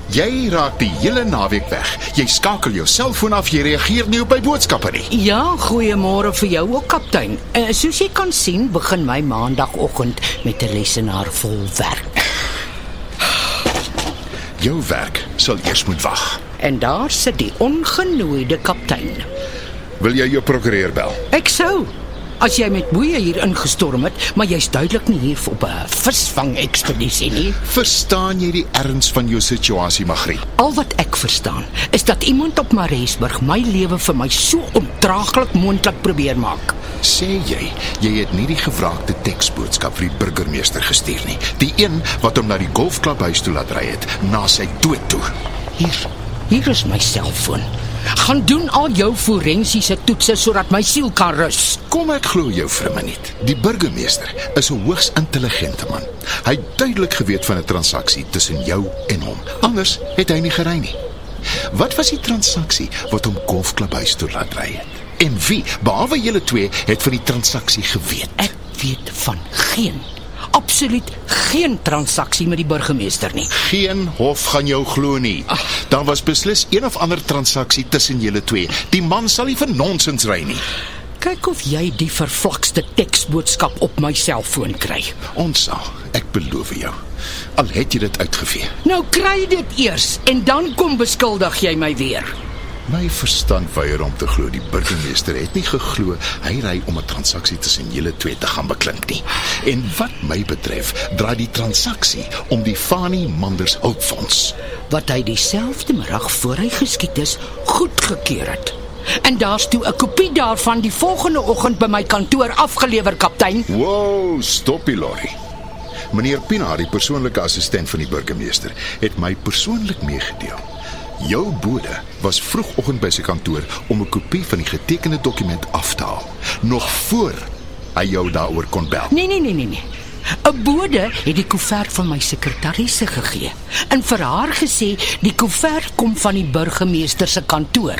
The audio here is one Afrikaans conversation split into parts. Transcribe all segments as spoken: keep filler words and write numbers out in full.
Jy raak die hele naweek weg. Jy skakel jou selfoon af, jy reageer nie op my boodskappe nie. Ja, goeiemôre vir jou ook, kaptein. Uh, soos jy kan sien, begin my maandagoggend met 'n lesenaar vol werk. Jou werk sal eers moet wag. En daar sit die ongenooide kaptein. Wil jy jou prokureur bel? Ek sou, as jy met boeie hier ingestorm het, maar jy's duidelik nie hier op 'n visvang-ekspedisie nie. Verstaan jy die erns van jou situasie, Magriet? Al wat ek verstaan, is dat iemand op Mareesburg my lewe vir my so ontraaglik moontlik probeer maak. Sê jy, jy het nie die gevraagde teksboodskap vir die burgemeester gestuur nie. Die een wat hom na die golfklubhuis toe laat ry het, na sy dood toe. Hier, hier is my selfoon. Gaan doen al jou forensiese toetse sodat my siel kan rus. Kom ek glo jou vir 'n minuut. Die burgemeester is 'n hoogs intelligente man. Hy het duidelik geweet van 'n transaksie tussen jou en hom. Anders het hy nie gery nie. Wat was die transaksie wat hom golfklubhuis toe laat ry het? En wie, behalwe julle twee, het van die transaksie geweet? Ek weet van geen, absoluut geen transaksie met die burgemeester nie. Geen hof gaan jou glo nie. Dan was beslis een of ander transaksie tussen julle twee. Die man sal nie vir nonsens ry nie. Kyk of jy die vervlakste teksboodskap op my selfoon kry. Ons sal, ek beloof jou. Al het jy dit uitgevee. Nou kry dit eers en dan kom beskuldig jy my weer. My verstand weier om te glo die burgemeester het nie geglo hy ry om 'n transaksie tussen julle twee te gaan beklink nie. En wat my betref, draai die transaksie om die Fanie Manders Hulpfonds, wat hy dieselfde middag voor hy geskiet is, goedgekeur het. En daar's toe 'n kopie daarvan die volgende oggend by my kantoor afgelewer, kaptein. Wow, stoppie Lorry. Meneer Pinaar, die persoonlike assistent van die burgemeester, het my persoonlik meegedeel. Jou bode was vroegoggend by sy kantoor om 'n kopie van die getekende dokument af te haal, nog voor hy jou daaroor kon bel. Nee, nee, nee, nee, nee. 'n Bode het die koevert van my sekretaresse gegee en vir haar gesê die koevert kom van die burgemeester se kantoor.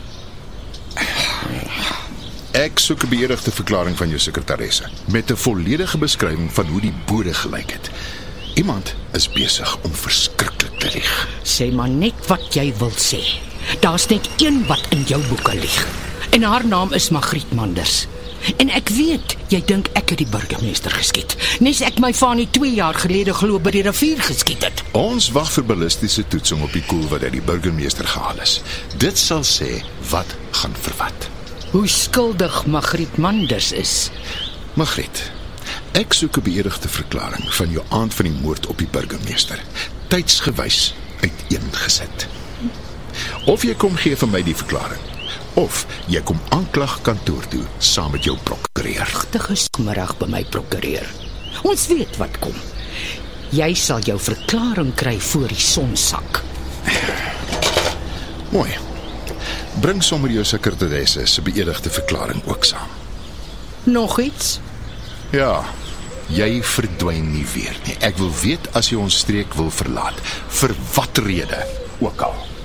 Ek soek 'n beëdigde verklaring van jou sekretaresse met 'n volledige beskrywing van hoe die bode gelyk het. Iemand is besig om verskriklik te lieg. Sê maar net wat jy wil sê. Daar's net een wat in jou boeke lieg. En haar naam is Magriet Manders. En ek weet, jy dink ek het die burgemeester geskiet. Nes ek my Fanie twee jaar gelede glo by die rivier geskiet het. Ons wag vir ballistiese toetsing op die koel wat uit die burgemeester gehaal is. Dit sal sê wat gaan vir wat. Hoe skuldig Magriet Manders is. Magriet, ek soek 'n beëdigde verklaring van jou aand van die moord op die burgemeester, tydsgewys uiteengesit. Of jy kom gee vir my die verklaring, of jy kom aanklag kantoor toe saam met jou prokureur. Pragtige middag by my prokureur. Ons weet wat kom. Jy sal jou verklaring kry voor die son sak. Mooi. Bring sommer jou sekretaresse se beëdigde verklaring ook saam. Nog iets? Ja, jy verdwyn nie weer nie. Ek wil weet as jy ons streek wil verlaat, vir watter rede ook al.